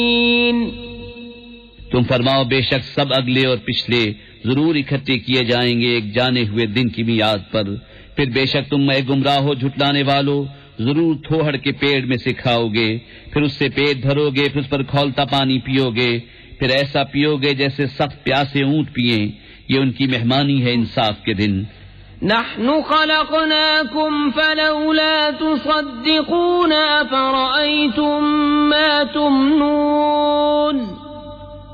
तुम फरमाओ, बेशक सब अगले और पिछले जरूर इकट्ठे किए जाएंगे एक जाने हुए दिन की मियाद पर। फिर बेशक तुम ए गुमराह हो झुटलाने वालों, जरूर थोहड़ के पेड़ में से खाओगे, फिर उससे पेट भरोगे, फिर उस पर खौलता पानी पियोगे, फिर ऐसा पियोगे जैसे सख्त प्यासे ऊंट पिए। ये उनकी मेहमानी है इंसाफ के दिन। नहनु खलक़नाकुम फलौला तुसद्दिक़ून अफ़रअय्तुम मा तुमनून।